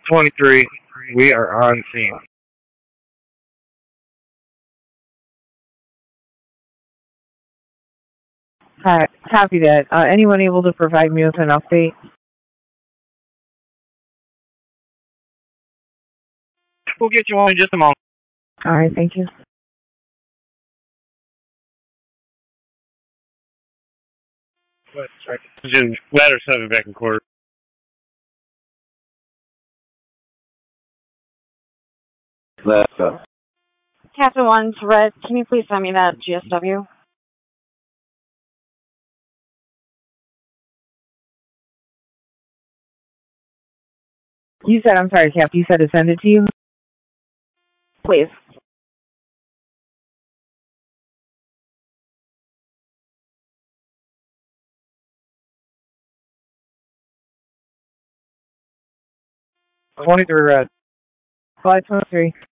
23. We are on scene. Hi, copy that. Anyone able to provide me with an update? We'll get you on in just a moment. All right, thank you. Ladder 7 back in quarter. Let's go. Captain 1 to Red, can you please send me that GSW? You said, I'm sorry, Cap, you said to send it to you? Please. Red. 523.